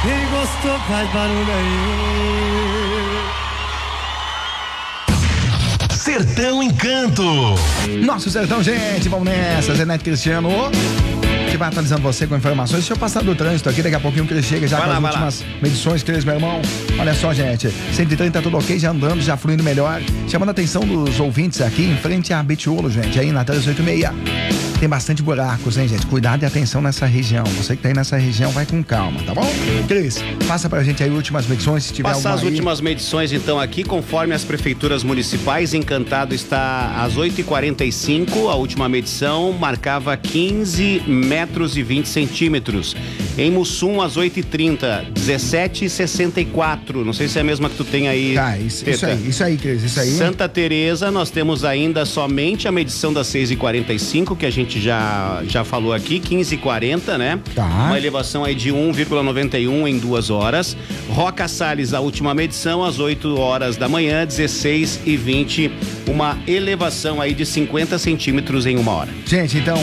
Quem gostou faz barulho aí. Sertão Encanto. Nosso Sertão, gente, vamos nessa. Zenete Cristiano. A gente vai atualizando você com informações. Deixa eu passar do trânsito aqui, daqui a pouquinho que ele chega já com as últimas medições, Cris, meu irmão. Olha só, gente, 130 tudo ok, já andando, já fluindo melhor. Chamando a atenção dos ouvintes aqui, em frente a Betiolo, gente, aí na 386. Tem bastante buracos, hein, gente? Cuidado e atenção nessa região. Você que tá aí nessa região, vai com calma, tá bom? Cris, passa pra gente aí últimas medições, se tiver alguma. Passar as aí. últimas medições, então, aqui, conforme as prefeituras municipais. Encantado está às 8h45. A última medição marcava 15 metros e 20 centímetros. Em Mussum, às 8h30, 17,64. Não sei se é a mesma que tu tem aí. Tá, isso aí, Cris, isso aí. Santa Teresa, nós temos ainda somente a medição das 6h45, que a gente já falou aqui, 15h40, né? Tá. Uma elevação aí de 1,91 em 2 horas. Roca Salles, a última medição, às 8 horas da manhã, 16h20. Uma elevação aí de 50 centímetros em 1 hora. Gente, então,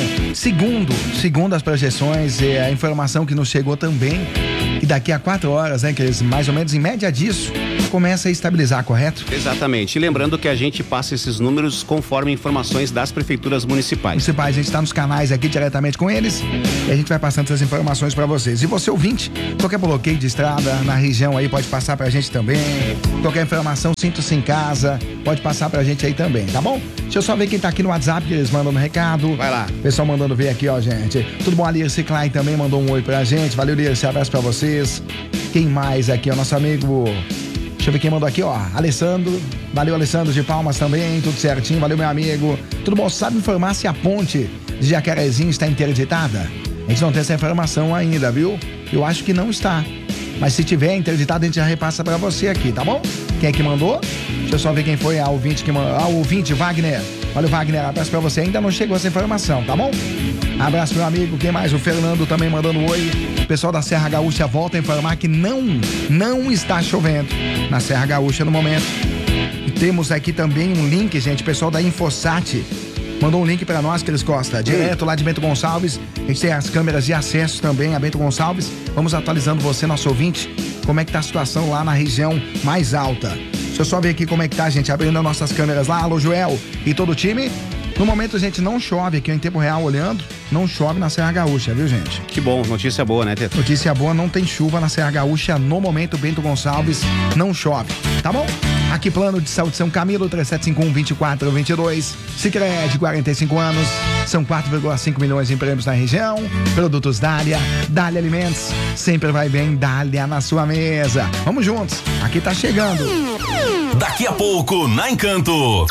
segundo as projeções e a informação que nos chegou também, que daqui a 4 horas, né, que eles, mais ou menos em média disso, começa a estabilizar, correto? Exatamente. E lembrando que a gente passa esses números conforme informações das prefeituras municipais. A gente está nos canais aqui diretamente com eles e a gente vai passando essas informações para vocês. E você, ouvinte, qualquer bloqueio de estrada na região aí pode passar pra gente também. Qualquer informação, sinta-se em casa, pode passar pra gente aí também, tá bom? Deixa eu só ver quem tá aqui no WhatsApp, que eles mandam no recado. Vai lá. Pessoal mandando ver aqui, ó, gente. Tudo bom? A Lirce Klein também mandou um oi pra gente. Valeu, Lirce, abraço pra vocês. Quem mais aqui? O nosso amigo... Deixa eu ver quem mandou aqui, ó. Alessandro. Valeu, Alessandro de Palmas também. Tudo certinho. Valeu, meu amigo. Tudo bom? Sabe informar se a ponte de Jacarezinho está interditada? A gente não tem essa informação ainda, viu? Eu acho que não está. Mas se tiver interditada, a gente já repassa pra você aqui, tá bom? Quem é que mandou? Deixa eu só ver quem foi a ouvinte que mandou. O ouvinte, Wagner. Valeu, Wagner. Abraço pra você. Ainda não chegou essa informação, tá bom? Abraço, meu amigo. Quem mais? O Fernando também mandando um oi. O pessoal da Serra Gaúcha volta a informar que não está chovendo na Serra Gaúcha no momento. E temos aqui também um link, gente. O pessoal da Infosat mandou um link pra nós, Cris Costa. Direto lá de Bento Gonçalves. A gente tem as câmeras de acesso também a Bento Gonçalves. Vamos atualizando você, nosso ouvinte, como é que tá a situação lá na região mais alta. Deixa eu só ver aqui como é que tá, gente. Abrindo as nossas câmeras lá. Alô, Joel e todo o time. No momento, gente, não chove aqui em tempo real olhando. Não chove na Serra Gaúcha, viu, gente? Que bom, notícia boa, né, Teto? Notícia boa, não tem chuva na Serra Gaúcha. No momento, Bento Gonçalves não chove, tá bom? Aqui, Plano de Saúde São Camilo, 3751-2422. Sicredi, 45 anos. São 4,5 milhões de prêmios na região. Produtos Dália, Dália Alimentos. Sempre vai bem, Dália na sua mesa. Vamos juntos, aqui tá chegando. Daqui a pouco, na Encanto.